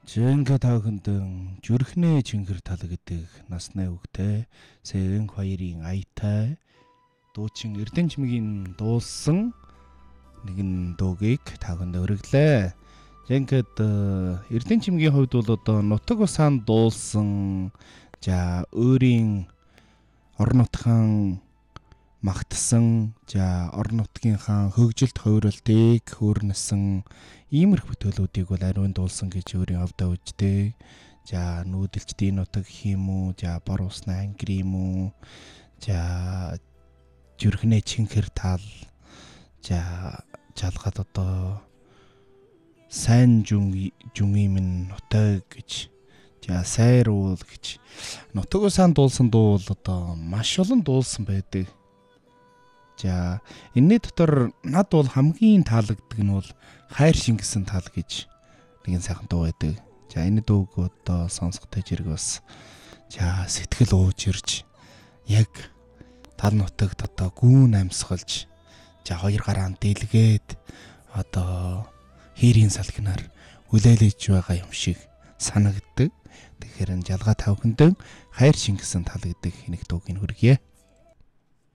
Жинка таахындан зүрхнээ чингэр тал гэдэг насны үгтэй Сэрэнг хоёрын аятай дуучин Эрдэнэчмгийн дуулсан нэгэн дуугийг таахынд өргөлээ. Жинкад Эрдэнэчмгийн хувьд бол одоо нутаг усаан дуулсан за өөрийн орон нутгийн магтсан за орон нутгийнхаа хөгжилт хувиралтыг хөөрнөсөн иймэрхүү төлөвүүдийг бол ариун дуулсан гэж өөрийн хувьдаа үздэг. За нүүдэлчдийн нутаг гэх юм уу, за бор усны ангир юм уу, за зүрхнээ чинхэр тал, за жалгаад одоо сайн жүнгийн минь нутаг гэж, за сайр уул гэж нутаг усаан дуулсан дуу бол одоо маш олон дуулсан байдаг. За энэний дотор над бол хамгийн таалагддаг нь бол хайр шингэсэн тал гэж нэгэн сайхан дуу байдаг. За энэ дууг одоо сонсохтой зэрэг бас за сэтгэл ууж ирж яг тал нутагт одоо гүүн амьсгалж за хоёр гараа дэлгээд одоо хийрийн салхинаар хүлээлж байгаа юм шиг санагддаг. Тэгэхээр энэ жалгаа тавхиндэн хайр шингэсэн тал гэдэг нэг дууг ин хүргье.